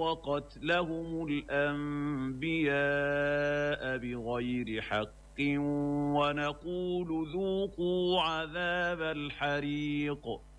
وقتلهم الأنبياء بغير حق ونقول ذوقوا عذاب الحريق